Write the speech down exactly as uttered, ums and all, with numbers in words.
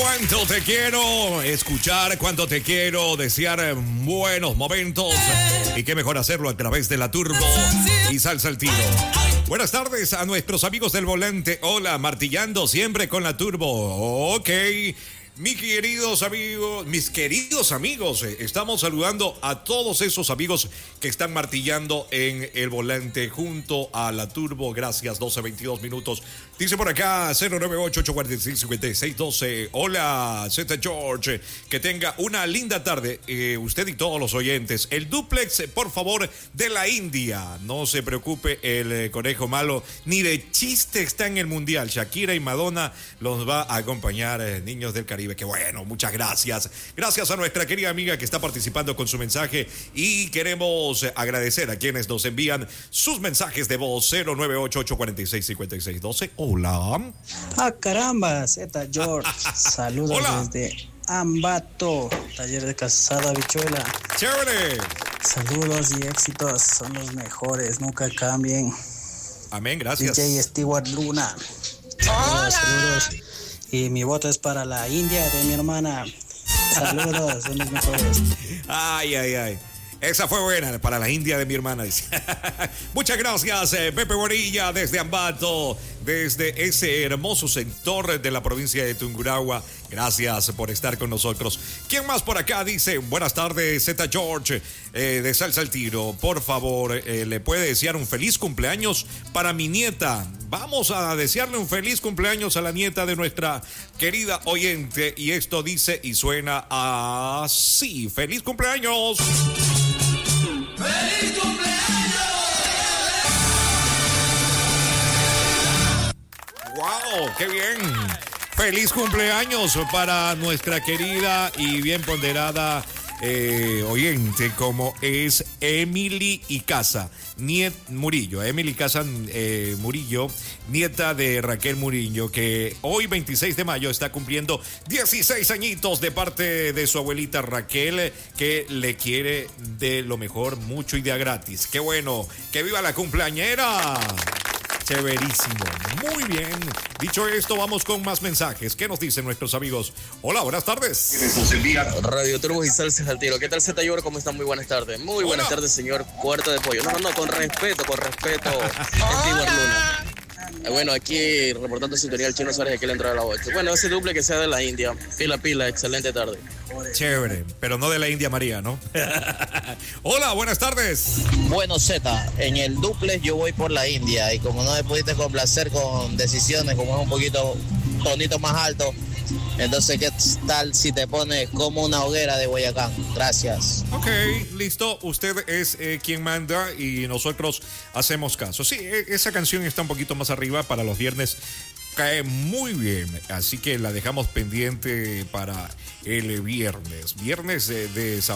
Cuánto te quiero escuchar, cuánto te quiero desear buenos momentos. Y qué mejor hacerlo a través de la Turbo y Salsa al Tiro. Buenas tardes a nuestros amigos del volante. Hola, martillando siempre con la Turbo. Ok. Mis queridos amigos, mis queridos amigos, eh, estamos saludando a todos esos amigos que están martillando en el volante junto a la Turbo. Gracias, doce veintidós minutos. Dice por acá cero nueve ocho, ocho cuatro seis, cinco seis uno dos. Hola, Z George. Que tenga una linda tarde, eh, usted y todos los oyentes. El duplex, por favor, de la India. No se preocupe el eh, conejo malo, ni de chiste está en el mundial. Shakira y Madonna los va a acompañar, eh, niños del Caribe. Que bueno, muchas gracias. Gracias a nuestra querida amiga que está participando con su mensaje y queremos agradecer a quienes nos envían sus mensajes de voz. Cero nueve ocho, ocho cuatro seis, cinco seis uno dos. Hola. Ah, caramba, Z George. Saludos Hola. desde Ambato, taller de casada habichuela. Chévere. Saludos y éxitos, son los mejores, nunca cambien. Amén, gracias. D J Stewart Luna. Saludos, saludos. Y mi voto es para la India de mi hermana. Saludos, son los mejores. Ay, ay, ay. Esa fue buena para la India de mi hermana. Dice. Muchas gracias, eh, Pepe Bonilla, desde Ambato, desde ese hermoso sector de la provincia de Tungurahua. Gracias por estar con nosotros. ¿Quién más por acá dice? Buenas tardes, Z George, eh, de Salsa al Tiro. Por favor, eh, le puede desear un feliz cumpleaños para mi nieta. Vamos a desearle un feliz cumpleaños a la nieta de nuestra querida oyente. Y esto dice y suena así. ¡Feliz cumpleaños! ¡Feliz cumpleaños! ¡Wow! ¡Qué bien! ¡Feliz cumpleaños para nuestra querida y bien ponderada eh, oyente como es Emily Icaza Niet Murillo? Emily Icaza eh, Murillo, nieta de Raquel Murillo, que hoy veintiséis de mayo está cumpliendo dieciséis añitos de parte de su abuelita Raquel, que le quiere de lo mejor, mucho y de a gratis. ¡Qué bueno! ¡Que viva la cumpleañera! Chéverísimo, muy bien. Dicho esto, vamos con más mensajes. ¿Qué nos dicen nuestros amigos? Hola, buenas tardes. Radio Turbo y Salsa al Tiro. ¿Qué tal, Z George? ¿Cómo están? Muy buenas tardes. Muy buenas Hola. tardes, señor Cuarto de Pollo. No, no, no, con respeto, con respeto. Stewart Luna. Eh, Bueno, aquí reportando sintonía el Chino Suárez, aquí le entró a la ocho. Bueno, ese duple que sea de la India. Pila, pila, excelente tarde. Chévere, pero no de la India María, ¿no? Hola, buenas tardes. Bueno, Z, en el duplex yo voy por la India y como no me pudiste complacer con decisiones, como es un poquito tonito más alto, entonces ¿qué tal si te pones como una hoguera de Guayacán? Gracias. Ok, listo. Usted es eh, quien manda y nosotros hacemos caso. Sí, e- esa canción está un poquito más arriba para los viernes. Cae muy bien, así que la dejamos pendiente para el viernes. Viernes de, de